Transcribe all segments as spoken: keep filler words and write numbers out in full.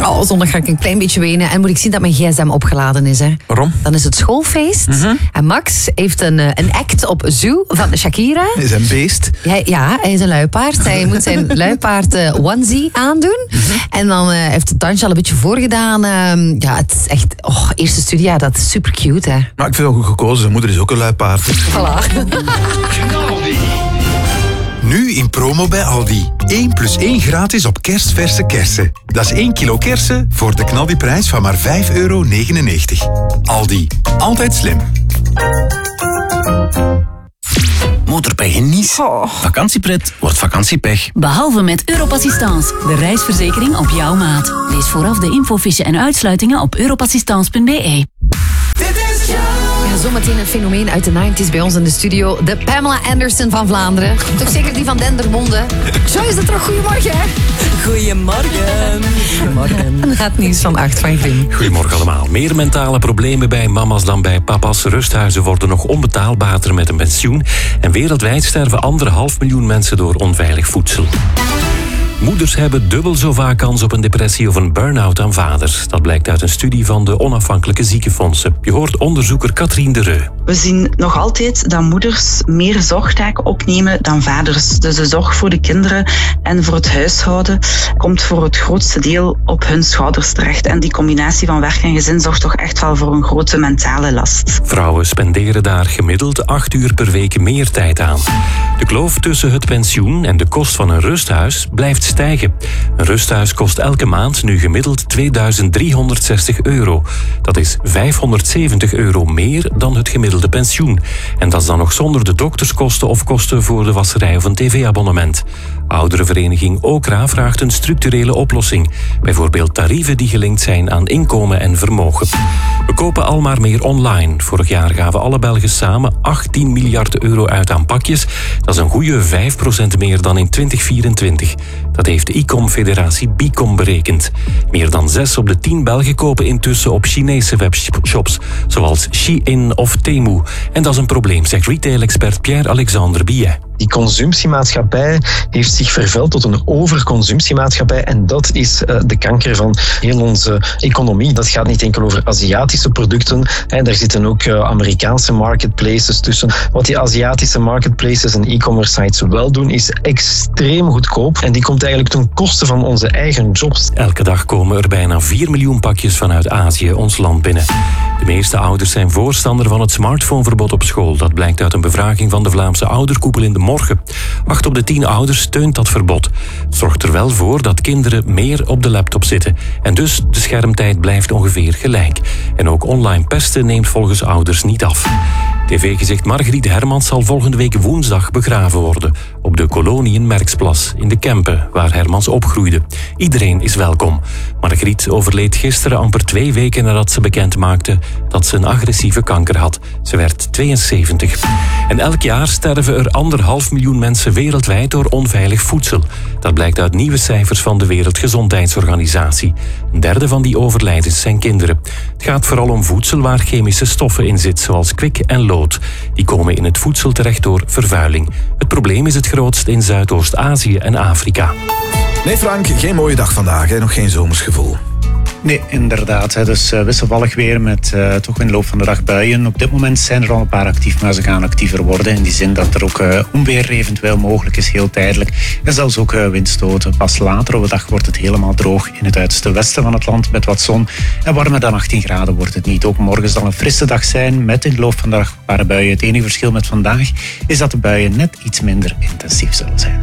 Oh, zondag ga ik een klein beetje wenen en moet ik zien dat mijn gsm opgeladen is. Hè. Waarom? Dan is het schoolfeest. Mm-hmm. En Max heeft een, een act op Zoo van Shakira. Hij is een beest. Hij, ja, hij is een luipaard. Hij moet zijn luipaard uh, onesie aandoen. Mm-hmm. En dan uh, heeft het dansje al een beetje voorgedaan. Uh, ja, het is echt... Oh, eerste studia, dat is super cute, hè. Maar ik vind het ook goed gekozen. Zijn moeder is ook een luipaard. Voilà. Nu in promo bij Aldi. één plus één gratis op kerstverse kersen. Dat is één kilo kersen voor de knaldiprijs van maar vijf euro negenennegentig. Aldi. Altijd slim. Motorpech in Nice. Oh. Vakantiepret wordt vakantiepech. Behalve met Europassistance, de reisverzekering op jouw maat. Lees vooraf de infofiche en uitsluitingen op europassistance punt b e. Ja, zometeen een fenomeen uit de negentig bij ons in de studio. De Pamela Anderson van Vlaanderen. Toch zeker die van Dendermonde. Joyce de Trog, goedemorgen. Goedemorgen. Goedemorgen. En het nieuws van acht van Grim. Goedemorgen allemaal. Meer mentale problemen bij mama's dan bij papa's. Rusthuizen worden nog onbetaalbaarder met een pensioen. En wereldwijd sterven anderhalf miljoen mensen door onveilig voedsel. Moeders hebben dubbel zo vaak kans op een depressie of een burn-out dan vaders. Dat blijkt uit een studie van de onafhankelijke ziekenfondsen. Je hoort onderzoeker Katrien de Reu. We zien nog altijd dat moeders meer zorgtaken opnemen dan vaders. Dus de zorg voor de kinderen en voor het huishouden komt voor het grootste deel op hun schouders terecht. En die combinatie van werk en gezin zorgt toch echt wel voor een grote mentale last. Vrouwen spenderen daar gemiddeld acht uur per week meer tijd aan. De kloof tussen het pensioen en de kost van een rusthuis blijft stijgen. Een rusthuis kost elke maand nu gemiddeld tweeduizend driehonderdzestig euro. Dat is vijfhonderdzeventig euro meer dan het gemiddelde pensioen. En dat is dan nog zonder de dokterskosten of kosten voor de wasserij of een tv-abonnement. Ouderenvereniging Okra vraagt een structurele oplossing. Bijvoorbeeld tarieven die gelinkt zijn aan inkomen en vermogen. We kopen al maar meer online. Vorig jaar gaven alle Belgen samen achttien miljard euro uit aan pakjes. Dat is een goede vijf procent meer dan in twintig vierentwintig. Dat heeft de e-com-federatie Bicom berekend. Meer dan zes op de tien Belgen kopen intussen op Chinese webshops, zoals Shein of Temu. En dat is een probleem, zegt retail-expert Pierre-Alexandre Billet. Die consumptiemaatschappij heeft zich vervuild tot een overconsumptiemaatschappij en dat is uh, de kanker van heel onze economie. Dat gaat niet enkel over Aziatische producten, hè, daar zitten ook uh, Amerikaanse marketplaces tussen. Wat die Aziatische marketplaces en e-commerce sites wel doen, is extreem goedkoop en die komt eigenlijk ten koste van onze eigen jobs. Elke dag komen er bijna vier miljoen pakjes vanuit Azië ons land binnen. De meeste ouders zijn voorstander van het smartphoneverbod op school. Dat blijkt uit een bevraging van de Vlaamse ouderkoepel in de morgen. Acht op de tien ouders steunt dat verbod. Het zorgt er wel voor dat kinderen meer op de laptop zitten. En dus de schermtijd blijft ongeveer gelijk. En ook online pesten neemt volgens ouders niet af. T V-gezicht Margriet Hermans zal volgende week woensdag begraven worden. Op de kolonie in Merksplas, in de Kempen, waar Hermans opgroeide. Iedereen is welkom. Margriet overleed gisteren amper twee weken nadat ze bekend maakte dat ze een agressieve kanker had. Ze werd tweeënzeventig. En elk jaar sterven er anderhalf miljoen mensen wereldwijd door onveilig voedsel. Dat blijkt uit nieuwe cijfers van de Wereldgezondheidsorganisatie. Een derde van die overlijdens zijn kinderen. Het gaat vooral om voedsel waar chemische stoffen in zitten, zoals kwik en lood. Die komen in het voedsel terecht door vervuiling. Het probleem is het grootst in Zuidoost-Azië en Afrika. Nee Frank, geen mooie dag vandaag, hè? Nog geen zomersgevoel. Nee, inderdaad. Hè. Dus uh, wisselvallig weer met uh, toch in de loop van de dag buien. Op dit moment zijn er al een paar actief, maar ze gaan actiever worden. In die zin dat er ook uh, onweer eventueel mogelijk is, heel tijdelijk. En zelfs ook uh, windstoten. Pas later op de dag wordt het helemaal droog in het uiterste westen van het land met wat zon. En warmer dan achttien graden wordt het niet. Ook morgen zal een frisse dag zijn met in de loop van de dag een paar buien. Het enige verschil met vandaag is dat de buien net iets minder intensief zullen zijn.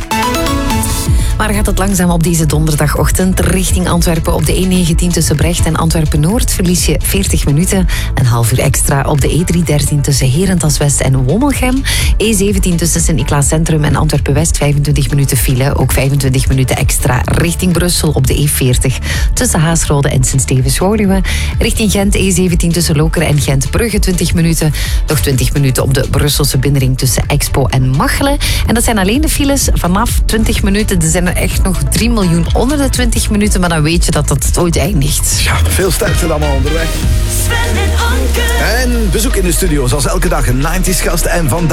Maar gaat het langzaam op deze donderdagochtend richting Antwerpen op de E negentien tussen Brecht en Antwerpen-Noord verlies je veertig minuten. Een half uur extra op de E driehonderddertien tussen Herentals-West en Wommelgem. E zeventien tussen Sint-Niklaas Centrum en Antwerpen-West, vijfentwintig minuten file. Ook vijfentwintig minuten extra richting Brussel op de E veertig tussen Haasrode en Sint-Stevens-Woluwe. Richting Gent E zeventien tussen Lokeren en Gent-Brugge, twintig minuten. Nog twintig minuten op de Brusselse binnenring tussen Expo en Machelen. En dat zijn alleen de files vanaf twintig minuten. Er zijn er echt nog drie miljoen onder de twintig minuten, maar dan weet je dat dat ooit eindigt. Ja, veel sterkte allemaal onderweg. Sven en Anke. En bezoek in de studio, zoals elke dag een negentig gast. En vandaag